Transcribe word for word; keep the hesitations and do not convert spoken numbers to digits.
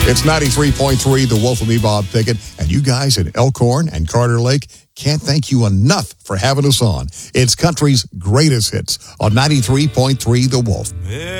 It's ninety-three point three, The Wolf of Me, Bob Pickett, and you guys at Elkhorn and Carter Lake can't thank you enough for having us on. It's country's greatest hits on ninety-three point three The Wolf.